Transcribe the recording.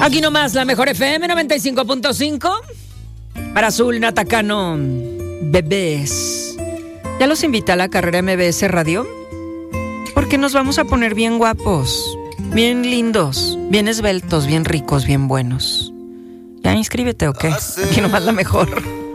Aquí nomás, la mejor FM 95.5. Para Azul, Natacano, bebés. ¿Ya los invita a la carrera MBS Radio? Porque nos vamos a poner bien guapos, bien lindos, bien esbeltos, bien ricos, bien buenos. ¿Ya inscríbete o qué? Aquí nomás la mejor.